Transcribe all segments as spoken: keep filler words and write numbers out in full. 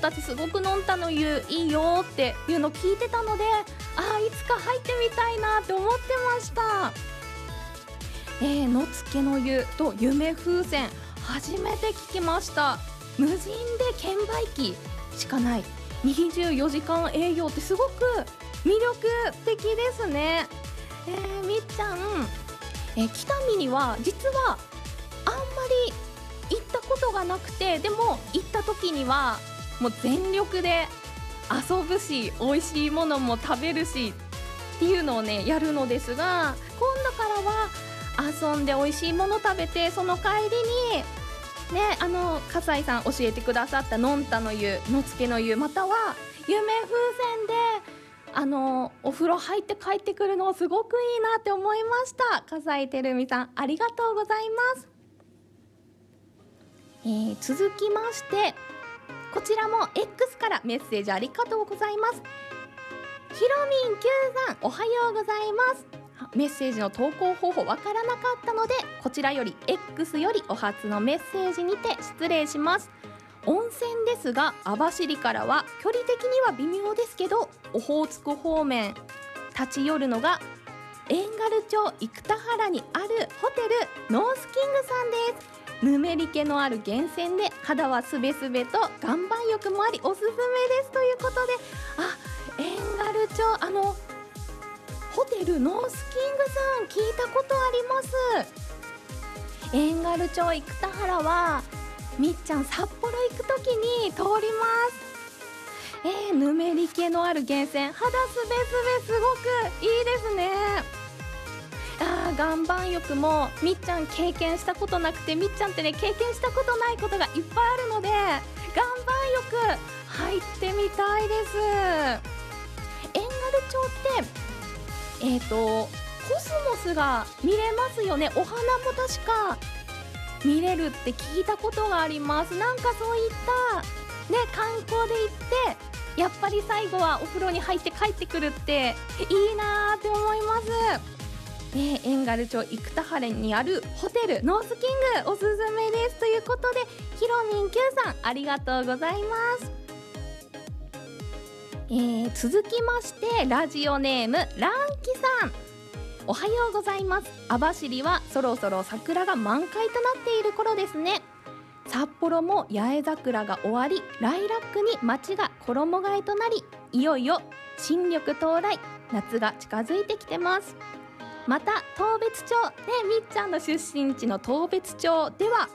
たちすごくのんたの湯いいよっていうのを聞いてたので、あーいつか入ってみたいなって思ってました。えー、野付の湯と夢風船初めて聞きました。無人で券売機しかないにじゅうよじかん営業ってすごく魅力的ですね。えー、みっちゃん、えー、北見には実はあんまり行ったことがなくて、でも行った時にはもう全力で遊ぶし美味しいものも食べるしっていうのをねやるのですが、今度からは遊んで美味しいもの食べて、その帰りにね、あの笠井さん教えてくださったのんたの湯、野付の湯、または夢風船であのお風呂入って帰ってくるのすごくいいなって思いました。笠井てるみさんありがとうございます。えー、続きましてこちらも X からメッセージありがとうございます。ひろみん Q さんおはようございます。メッセージの投稿方法わからなかったので、こちらより X よりお初のメッセージにて失礼します。温泉ですが網走からは距離的には微妙ですけど、オホーツク方面立ち寄るのが遠軽町生田原にあるホテルノースキングさんです。ぬめり気のある源泉で肌はすべすべと岩盤浴もありおすすめですということで、あ、遠軽町、あのホテルノースキングさん聞いたことあります。遠軽町生田原はみっちゃん札幌行くときに通ります。えー、ぬめり気のある源泉、肌すべすべすごくいいですね。あー、岩盤浴もみっちゃん経験したことなくて、みっちゃんってね経験したことないことがいっぱいあるので、岩盤浴入ってみたいです。遠軽町ってえーとコスモスが見れますよね。お花も確か見れるって聞いたことがあります。なんかそういったね観光で行ってやっぱり最後はお風呂に入って帰ってくるっていいなーって思います。ね、遠軽町生田原にあるホテルノースキングおすすめですということで、ひろみん Q さんありがとうございます。えー、続きましてラジオネームランキさんおはようございます。網走はそろそろ桜が満開となっている頃ですね。札幌も八重桜が終わり、ライラックに街が衣替えとなり、いよいよ新緑到来、夏が近づいてきてます。また当別町、ね、みっちゃんの出身地の当別町では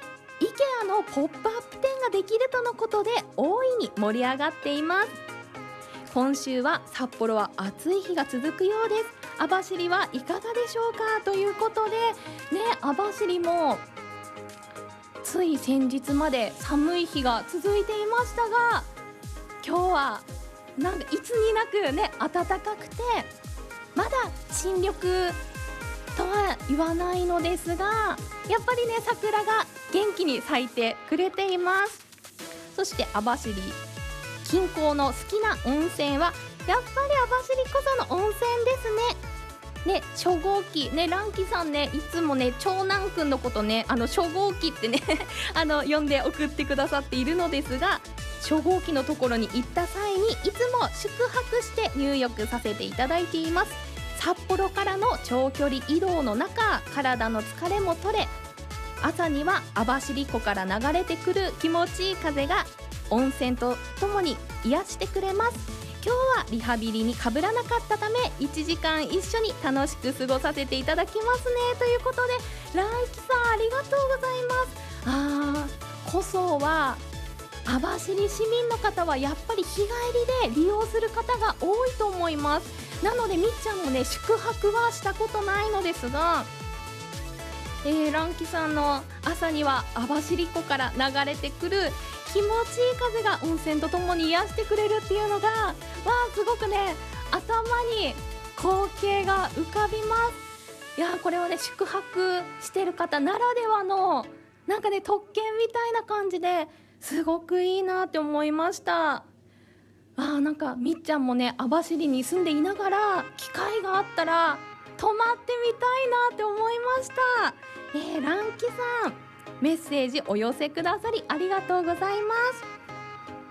IKEA のポップアップ店ができるとのことで大いに盛り上がっています。今週は札幌は暑い日が続くようです。網走はいかがでしょうかということでね、網走もつい先日まで寒い日が続いていましたが、今日はなんかいつになくね暖かくて、まだ新緑とは言わないのですが、やっぱりね桜が元気に咲いてくれています。そして網走近郊の好きな温泉はやっぱり網走こその温泉ですね。ね、初号機ね、ランキさんねいつもね長男くんのことねあの初号機ってねあの呼んで送ってくださっているのですが、初号機のところに行った際にいつも宿泊して入浴させていただいています。札幌からの長距離移動の中、体の疲れも取れ、朝には網走湖から流れてくる気持ちいい風が温泉とともに癒してくれます。今日はリハビリにかぶらなかったためいちじかん一緒に楽しく過ごさせていただきますねということで、ランキさんありがとうございます。あー、こそは網走市民の方はやっぱり日帰りで利用する方が多いと思います。なのでみっちゃんもね宿泊はしたことないのですが、えー、ランキさんの朝には網走湖から流れてくる気持ちいい風が温泉とともに癒してくれるっていうのが、わーすごくね頭に光景が浮かびます。いやー、これはね宿泊してる方ならではのなんかね特権みたいな感じですごくいいなって思いました。あー、なんかみっちゃんもね網走に住んでいながら機会があったら泊まってみたいなって思いました。えー、ランキさんメッセージお寄せくださりありがとうございます。